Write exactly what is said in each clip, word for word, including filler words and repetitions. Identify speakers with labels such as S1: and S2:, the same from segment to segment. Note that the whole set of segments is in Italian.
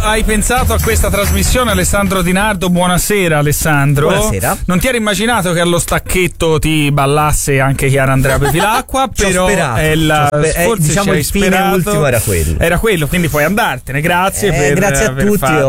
S1: hai pensato a questa trasmissione, Alessandro Di Nardo? Buonasera Alessandro.
S2: Buonasera.
S1: Non ti eri immaginato che allo stacchetto ti ballasse anche Chiara Andrea Bevilacqua? Però
S2: sperato,
S1: è la,
S2: sper-
S1: forse
S2: eh, diciamo
S1: il
S2: il fine
S1: sperato,
S2: ultimo era quello.
S1: Era quello, quindi puoi andartene. Grazie
S2: eh,
S1: per
S2: grazie a
S1: aver
S2: tutti,
S1: fatto...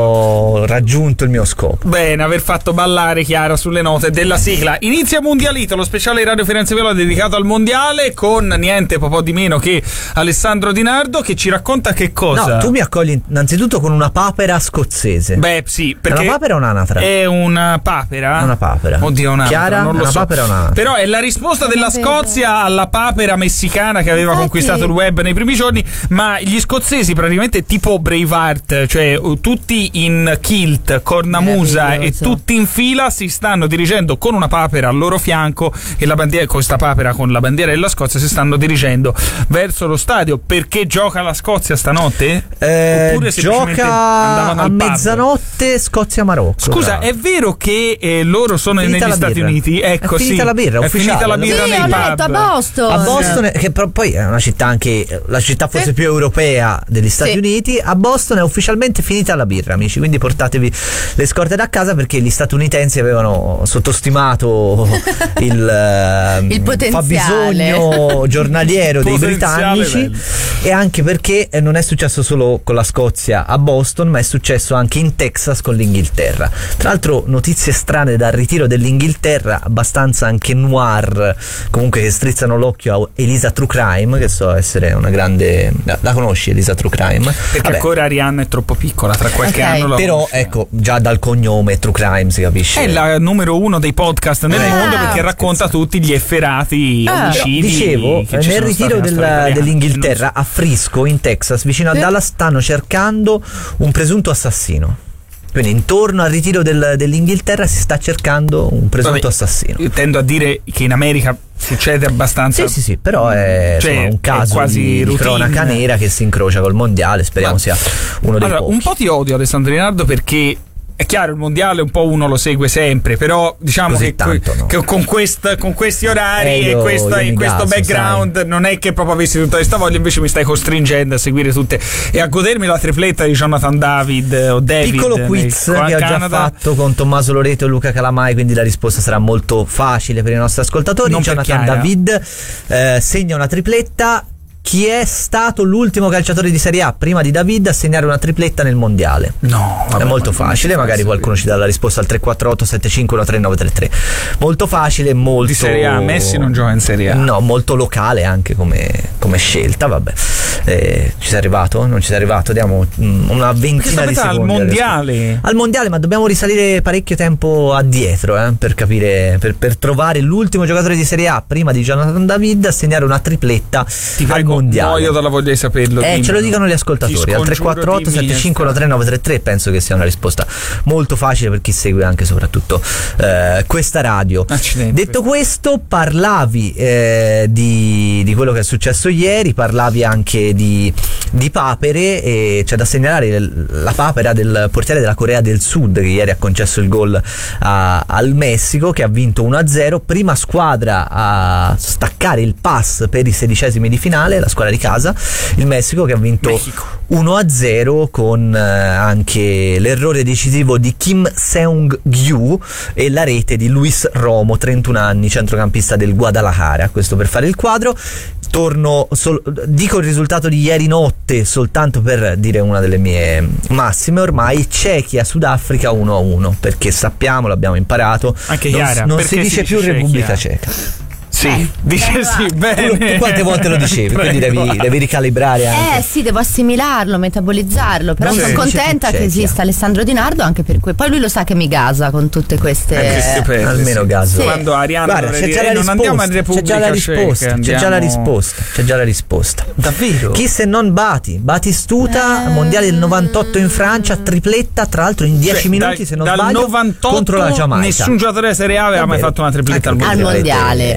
S2: ho raggiunto il mio scopo.
S1: Bene, aver fatto ballare Chiara sulle note della sigla. Inizia Mondialito, lo speciale Radio Firenze Viola dedicato al mondiale, con niente po' di meno che Alessandro Di Nardo, che ci racconta che cosa.
S2: No, tu mi accogli innanzitutto con una papera scozzese.
S1: Beh, sì, perché
S2: è una papera o un'anatra?
S1: È una papera.
S2: Una papera.
S1: Oddio, un'anatra.
S2: Chiara,
S1: non lo
S2: una
S1: so.
S2: papera o un'anatra?
S1: Però è la risposta della
S3: Vabbè.
S1: Scozia alla papera messicana che aveva
S3: Infatti.
S1: conquistato il web nei primi giorni. Ma gli scozzesi, praticamente tipo Braveheart, cioè uh, tutti in kilt, cornamusa e
S3: Meraviglioso.
S1: tutti in fila, si stanno dirigendo con una papera al loro fianco, e la bandiera, questa papera con la bandiera della Scozia, si stanno dirigendo verso lo stadio. Perché gioca la Scozia stanotte?
S2: Eh,
S1: Oppure semplicemente
S2: gioca
S1: andavano
S2: a
S1: al pub?
S2: mezzanotte Scozia-Marocco.
S1: Scusa, è vero che eh, loro sono
S2: Finita
S1: negli
S2: la
S1: Stati
S2: birra.
S1: Uniti? Ecco,
S2: È finita
S1: sì,
S2: la birra,
S1: è
S2: ufficiale.
S1: finita la birra
S3: Sì,
S1: nei
S3: ho
S1: pub.
S3: letto a Boston.
S2: A Boston, che però poi è una città anche la città forse
S3: Sì.
S2: più europea degli Stati
S3: Sì.
S2: Uniti, a Boston è ufficialmente finita la birra, amici, quindi portatevi le scorte da casa, perché gli statunitensi avevano sottostimato il, ehm,
S3: Il potenziale.
S2: fabbisogno giornaliero dei
S1: Potenziale
S2: britannici,
S1: bello.
S2: e anche perché eh, non è successo solo con la Scozia a Boston, ma è successo anche in Texas con l'Inghilterra. Tra l'altro notizie strane dal ritiro dell'Inghilterra, abbastanza anche noir, comunque, che strizzano l'occhio a Elisa True Crime, che so essere una grande... La, la conosci Elisa True Crime?
S1: Perché
S2: Vabbè,
S1: ancora Arianna è troppo piccola, tra qualche
S3: Ok.
S1: anno la
S2: però
S1: conosciamo.
S2: ecco, già dal cognome True Crime si capisce.
S1: È la numero uno dei podcast nel
S3: Ah.
S1: mondo, perché racconta tutti gli efferati
S3: Ah.
S1: omicidi.
S2: Dicevo,
S1: che ci
S2: nel
S1: sono
S2: ritiro
S1: stati nella
S2: del-
S1: storia italiana.
S2: dell'Inghilterra a Frisco, in Texas, vicino a
S3: Sì.
S2: Dallas, stanno cercando un presunto assassino. Quindi intorno al ritiro del- dell'Inghilterra si sta cercando un presunto
S1: Vabbè,
S2: assassino.
S1: Io tendo a dire che in America succede abbastanza.
S2: Sì, sì, sì, però è,
S1: Cioè,
S2: insomma, un
S1: è
S2: caso
S1: quasi
S2: di, di
S1: routine.
S2: cronaca nera che si incrocia col mondiale. Speriamo
S1: Ma-
S2: sia uno dei
S1: Allora,
S2: pochi.
S1: un po' ti odio, Alessandro Di Nardo, perché è chiaro, il mondiale un po' uno lo segue sempre, però diciamo
S2: Così
S1: che,
S2: tanto, no.
S1: che con, quest, con questi orari
S2: Eh,
S1: e
S2: io-
S1: questa-
S2: io
S1: e
S2: mi
S1: questo
S2: gaso,
S1: background non è che proprio avessi tutta questa voglia, invece mi stai costringendo a seguire tutte e a godermi la tripletta di Jonathan David o David.
S2: Piccolo
S1: nel-
S2: quiz
S1: con
S2: che ho già
S1: Canada.
S2: fatto con Tommaso Loreto e Luca Calamai, quindi la risposta sarà molto facile per i nostri ascoltatori.
S1: Non per
S2: Jonathan
S1: Chiara.
S2: David eh, segna una tripletta. Chi è stato l'ultimo calciatore di Serie A prima di David a segnare una tripletta nel mondiale?
S1: No, vabbè,
S2: è molto
S1: ma come
S2: facile,
S1: si fa
S2: magari
S1: a
S2: qualcuno ci dà la risposta al tre quattro otto sette cinque uno tre nove tre tre. Molto facile, molto...
S1: Di Serie A, Messi non gioca in Serie A.
S2: No, molto locale anche come, come scelta, vabbè. Eh, ci sei arrivato? Non ci sei arrivato? Diamo mm, una ventina
S1: Perché
S2: di
S1: sta al
S2: secondi.
S1: mondiale.
S2: Al mondiale, ma dobbiamo risalire parecchio tempo addietro eh, per capire, per, per trovare l'ultimo giocatore di Serie A prima di Jonathan David a segnare una tripletta
S1: Ti
S2: al
S1: prego,
S2: mondiale.
S1: muoio dalla voglia di saperlo.
S2: Eh,
S1: dimmi.
S2: ce lo dicono gli
S1: Ti
S2: ascoltatori al tre quattro otto
S1: scongiuro,
S2: sette cinque uno tre nove tre tre. Penso che sia una risposta molto facile per chi segue anche soprattutto eh, questa radio.
S1: Accidenti.
S2: Detto questo, parlavi eh, di, di quello che è successo ieri, parlavi anche di, di papere, e c'è da segnalare la papera del portiere della Corea del Sud, che ieri ha concesso il gol a- al Messico, che ha vinto uno a zero, prima squadra a staccare il pass per i sedicesimi di finale, la squadra di casa, il Messico, che ha vinto
S1: Mexico.
S2: uno a zero con eh, anche l'errore decisivo di Kim Seung-gyu e la rete di Luis Romo, trentuno anni, centrocampista del Guadalajara. Questo per fare il quadro. Torno sol- dico il risultato di ieri notte soltanto per dire una delle mie massime ormai: Cechia-Sudafrica uno a uno, perché sappiamo, l'abbiamo imparato,
S1: Anche
S2: non,
S1: Chiara,
S2: non
S1: perché
S2: si dice
S1: si
S2: più
S1: dice
S2: Repubblica
S1: Cechia?
S2: Ceca.
S1: Sì, dice sì, bene.
S2: Tu quante volte lo dicevi? Quindi
S1: Prego.
S2: devi, devi ricalibrare anche.
S3: Eh sì, devo assimilarlo, metabolizzarlo. Però
S2: Non
S3: sono
S2: si dice
S3: contenta
S2: più
S3: che
S2: Cechia.
S3: esista Alessandro Di Nardo, anche per cui. Poi lui lo sa che mi gasa con tutte queste.
S1: Anche stupendo,
S2: almeno
S1: sì.
S2: gaso.
S3: Sì.
S1: Quando Arianna
S2: Guarda,
S1: dovrei
S2: c'è
S1: dire,
S2: già,
S1: "Eh,
S2: la
S1: non andiamo in
S2: risposta, c'è già
S1: Repubblica
S2: la risposta,
S1: Ceca,
S2: c'è già la
S1: andiamo-
S2: risposta, c'è già la risposta.
S1: Davvero?
S2: Chi se non Bati? Batistuta,
S3: Eh.
S2: mondiale del novantotto in Francia, tripletta, tra l'altro in dieci
S1: Cioè,
S2: minuti
S1: dal-
S2: se non
S1: dal
S2: sbaglio,
S1: novantotto
S2: contro la Giamaica.
S1: nessun giocatore della Serie A aveva mai
S2: Davvero.
S1: fatto una tripletta al
S2: Anche
S1: mondiale.
S3: Al
S2: perché
S3: mondiale.
S2: avete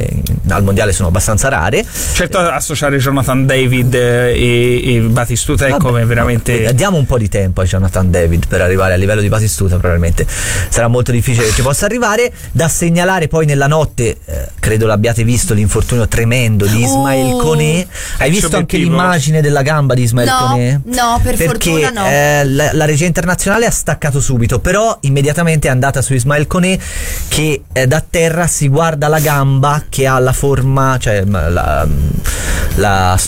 S2: al mondiale sono abbastanza rare.
S1: Certo, associare Jonathan David e, e Batistuta è
S2: Vabbè,
S1: come veramente...
S2: no, diamo un po' di tempo a Jonathan David per arrivare al livello di Batistuta, probabilmente sarà molto difficile che ci possa arrivare. Da segnalare poi nella notte, eh, credo l'abbiate visto, l'infortunio tremendo di Ismail
S3: Uh,
S2: Koné. Hai visto anche
S1: obiettivo.
S2: l'immagine della gamba di Ismail
S3: No,
S2: Koné?
S3: no, per
S2: Perché
S3: fortuna no.
S2: eh, la, la regia internazionale ha staccato subito, però immediatamente è andata su Ismail Koné, che eh, da terra si guarda la gamba che ha la forma, cioè la, la